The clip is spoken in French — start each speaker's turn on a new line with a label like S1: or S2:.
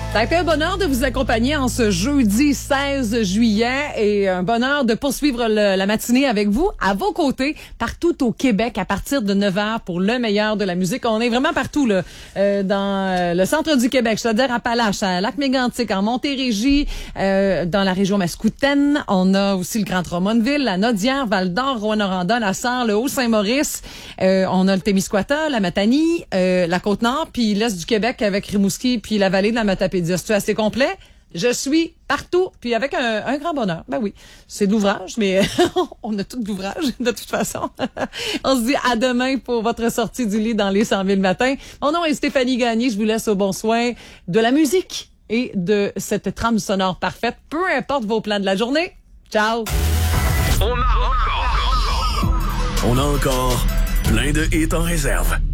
S1: Ça a été un bonheur de vous accompagner en ce jeudi 16 juillet et un bonheur de poursuivre la matinée avec vous, à vos côtés, partout au Québec à partir de 9h pour le meilleur de la musique. On est vraiment partout là, dans le centre du Québec, c'est-à-dire Appalaches, à Lac-Mégantic, en Montérégie, dans la région Mascoutaine. On a aussi le Grand-Drummondville, la Naudière, Val-d'Or, Rouyn-Noranda, la Sarre, le Haut-Saint-Maurice. On a le Témiscouata, la Matanie, la Côte-Nord, puis l'Est du Québec avec Rimouski, puis la vallée de la Matapédia. C'est assez complet? Je suis partout, puis avec un grand bonheur. Ben oui, c'est de l'ouvrage, mais on a tout de l'ouvrage, de toute façon. On se dit à demain pour votre sortie du lit dans les 100 000 matins. Mon nom est Stéphanie Gagné, je vous laisse au bon soin de la musique et de cette trame sonore parfaite, peu importe vos plans de la journée. Ciao!
S2: On a encore plein de hits en réserve.